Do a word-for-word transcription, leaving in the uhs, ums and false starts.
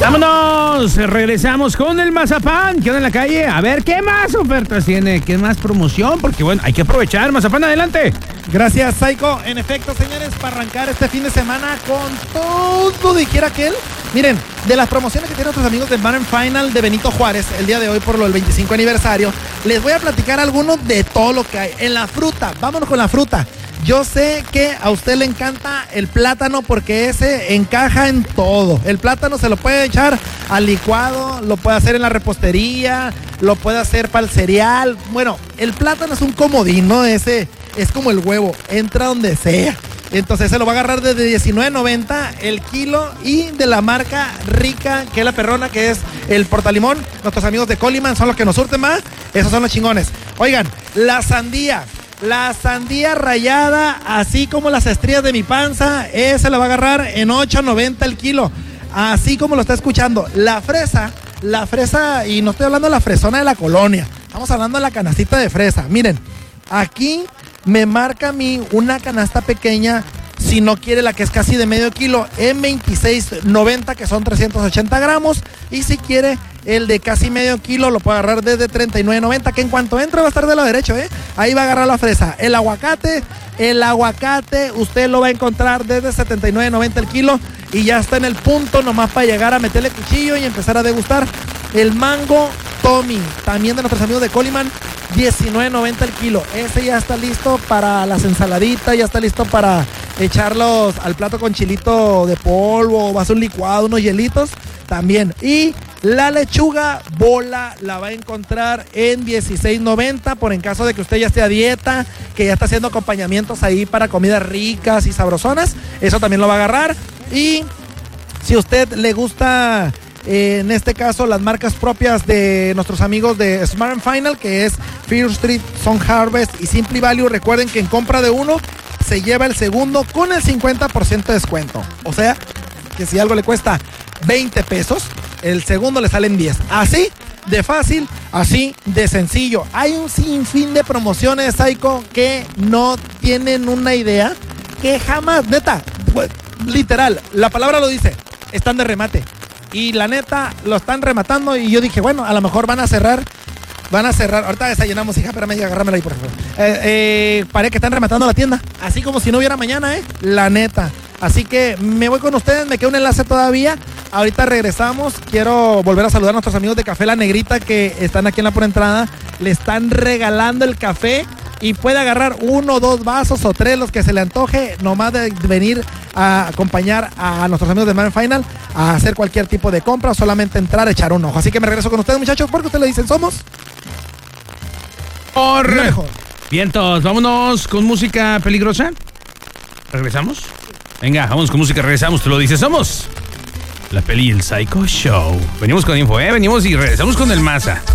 Vámonos, regresamos con el mazapán. ¿Qué onda en la calle? A ver, ¿qué más ofertas tiene? ¿Qué más promoción? Porque bueno, hay que aprovechar. Mazapán, adelante. Gracias, Psycho. En efecto, señores, para arrancar este fin de semana con todo de quiera aquel. Miren, de las promociones que tienen nuestros amigos del Banner Final de Benito Juárez el día de hoy por lo del veinticinco aniversario, les voy a platicar algunos de todo lo que hay. En la fruta, vámonos con la fruta. Yo sé que a usted le encanta el plátano porque ese encaja en todo. El plátano se lo puede echar al licuado, lo puede hacer en la repostería, lo puede hacer para el cereal. Bueno, el plátano es un comodín, ¿no? Ese es como el huevo, entra donde sea. Entonces se lo va a agarrar desde diecinueve noventa el kilo y de la marca rica, que es la perrona, que es el portalimón. Nuestros amigos de Coliman son los que nos surten más. Esos son los chingones. Oigan, la sandía. La sandía rallada, así como las estrías de mi panza, esa la va a agarrar en ocho noventa el kilo. Así como lo está escuchando. La fresa, la fresa, y no estoy hablando de la fresona de la colonia. Estamos hablando de la canastita de fresa. Miren, aquí me marca a mí una canasta pequeña, si no quiere la que es casi de medio kilo, en veintiséis noventa, que son trescientos ochenta gramos. Y si quiere el de casi medio kilo, lo puede agarrar desde treinta y nueve noventa, que en cuanto entre va a estar de lado derecho, ¿eh? Ahí va a agarrar la fresa. El aguacate, el aguacate, usted lo va a encontrar desde setenta y nueve noventa el kilo. Y ya está en el punto nomás para llegar a meterle cuchillo y empezar a degustar. El mango Tommy, también de nuestros amigos de Coliman, diecinueve noventa el kilo. Ese ya está listo para las ensaladitas, ya está listo para echarlos al plato con chilito de polvo, vas a un licuado, unos hielitos también. Y la lechuga bola la va a encontrar en dieciséis noventa, por en caso de que usted ya esté a dieta, que ya está haciendo acompañamientos ahí para comidas ricas y sabrosonas, eso también lo va a agarrar. Y si usted le gusta, eh, en este caso, las marcas propias de nuestros amigos de Smart and Final, que es Fear Street, Sun Harvest y Simply Value, recuerden que en compra de uno se lleva el segundo con el cincuenta por ciento de descuento. O sea, que si algo le cuesta veinte pesos, el segundo le salen diez. Así de fácil, así de sencillo. Hay un sinfín de promociones, Psycho, que no tienen una idea, que jamás, neta, pues, literal, la palabra lo dice, están de remate. Y la neta, lo están rematando y yo dije, bueno, a lo mejor van a cerrar. Van a cerrar, ahorita desayunamos, hija, espérame, agárramela ahí, por favor. Eh, eh, parece que están rematando la tienda, así como si no hubiera mañana, eh, la neta. Así que me voy con ustedes, me queda un enlace todavía. Ahorita regresamos. Quiero volver a saludar a nuestros amigos de Café La Negrita que están aquí en la por entrada. Le están regalando el café y puede agarrar uno, dos vasos o tres, los que se le antoje, nomás de venir a acompañar a nuestros amigos de Man Final a hacer cualquier tipo de compra, solamente entrar, echar un ojo. Así que me regreso con ustedes, muchachos, porque ustedes le dicen, somos por mejor. Vientos, vámonos con música peligrosa. ¿Regresamos? Venga, vamos con música, regresamos, tú lo dices, somos la Peli y el Psycho Show. Venimos con info, ¿eh? Venimos y regresamos con el Maza.